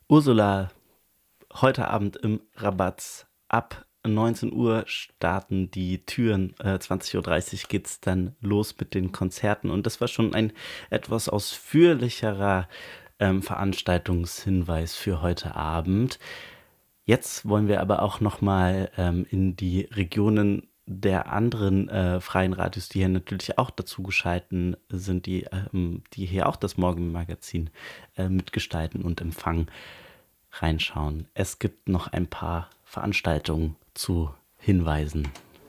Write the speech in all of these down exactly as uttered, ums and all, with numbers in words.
Ursula, heute Abend im Rabatz ab neunzehn Uhr starten die Türen, äh, zwanzig Uhr dreißig geht's dann los mit den Konzerten und das war schon ein etwas ausführlicherer ähm, Veranstaltungshinweis für heute Abend. Jetzt wollen wir aber auch noch mal ähm, in die Regionen der anderen äh, freien Radios, die hier natürlich auch dazu geschalten sind, die, ähm, die hier auch das Morgenmagazin äh, mitgestalten und empfangen, reinschauen. Es gibt noch ein paar Veranstaltungen zu Hinweisen.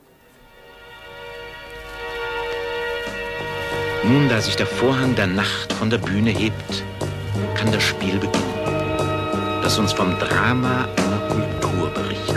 Nun, da sich der Vorhang der Nacht von der Bühne hebt, kann das Spiel beginnen, das uns vom Drama einer Kultur berichtet.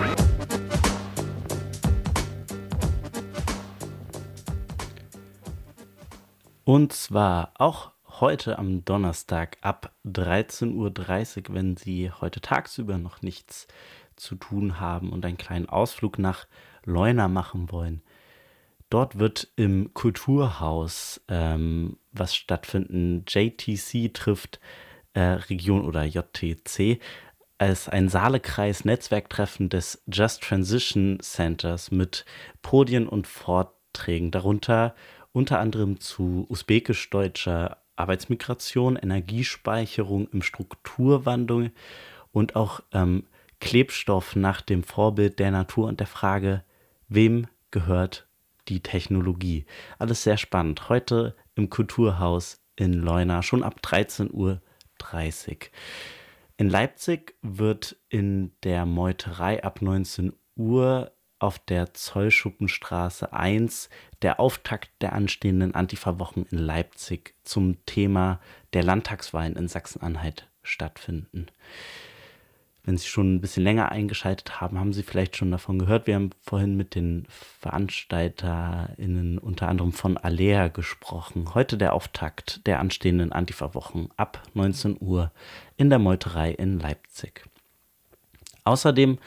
Und zwar auch heute am Donnerstag ab dreizehn Uhr dreißig, wenn Sie heute tagsüber noch nichts zu tun haben und einen kleinen Ausflug nach Leuna machen wollen. Dort wird im Kulturhaus ähm, was stattfinden. J T C trifft äh, Region oder J T C als ein Saalekreis-Netzwerktreffen des Just Transition Centers mit Podien und Vorträgen, darunter unter anderem zu usbekisch-deutscher Arbeitsmigration, Energiespeicherung im Strukturwandel und auch ähm, Klebstoff nach dem Vorbild der Natur und der Frage, wem gehört die Technologie? Alles sehr spannend. Heute im Kulturhaus in Leuna, schon ab dreizehn Uhr dreißig. In Leipzig wird in der Meuterei ab neunzehn Uhr auf der Zollschuppenstraße eins der Auftakt der anstehenden Antifa-Wochen in Leipzig zum Thema der Landtagswahlen in Sachsen-Anhalt stattfinden. Wenn Sie schon ein bisschen länger eingeschaltet haben, haben Sie vielleicht schon davon gehört. Wir haben vorhin mit den VeranstalterInnen unter anderem von Alea gesprochen. Heute der Auftakt der anstehenden Antifa-Wochen ab neunzehn Uhr in der Meuterei in Leipzig. Außerdem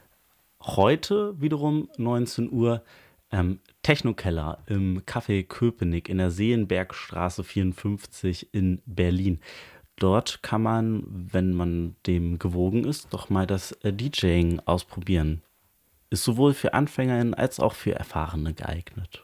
heute wiederum neunzehn Uhr ähm, Technokeller im Café Köpenick in der Seelenbergstraße vierundfünfzig in Berlin. Dort kann man, wenn man dem gewogen ist, doch mal das äh, DJing ausprobieren. Ist sowohl für AnfängerInnen als auch für Erfahrene geeignet.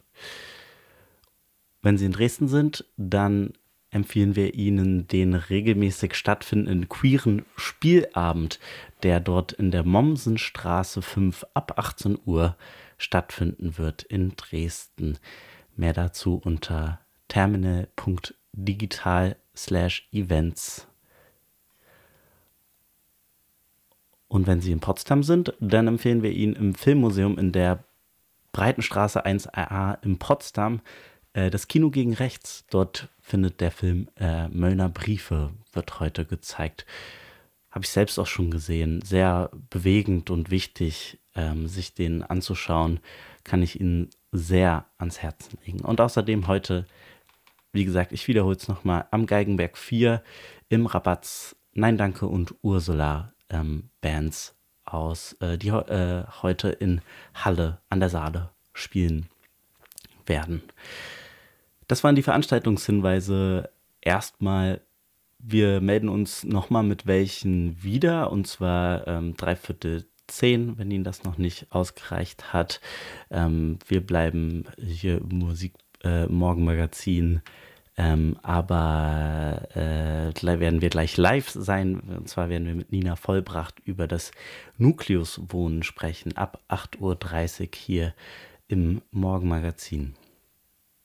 Wenn Sie in Dresden sind, dann empfehlen wir Ihnen den regelmäßig stattfindenden queeren Spielabend, der dort in der Mommsenstraße fünf ab achtzehn Uhr stattfinden wird in Dresden. Mehr dazu unter terminal punkt digital slash events. Und wenn Sie in Potsdam sind, dann empfehlen wir Ihnen im Filmmuseum in der Breitenstraße eins a in Potsdam äh, das Kino gegen Rechts. Dort findet der Film äh, Möllner Briefe, wird heute gezeigt. Habe ich selbst auch schon gesehen. Sehr bewegend und wichtig, ähm, sich den anzuschauen. Kann ich Ihnen sehr ans Herzen legen. Und außerdem heute, wie gesagt, ich wiederhole es nochmal, am Geigenberg vier im Rabatz Nein Danke und Ursula ähm, Bands aus, äh, die äh, heute in Halle an der Saale spielen werden. Das waren die Veranstaltungshinweise. Erstmal, wir melden uns nochmal mit welchen wieder, und zwar ähm, dreiviertel zehn, wenn Ihnen das noch nicht ausgereicht hat. Ähm, wir bleiben hier im Musik äh, Morgenmagazin, ähm, aber äh, werden wir gleich live sein. Und zwar werden wir mit Nina Vollbracht über das Nukleuswohnen sprechen, ab acht Uhr dreißig hier im Morgenmagazin.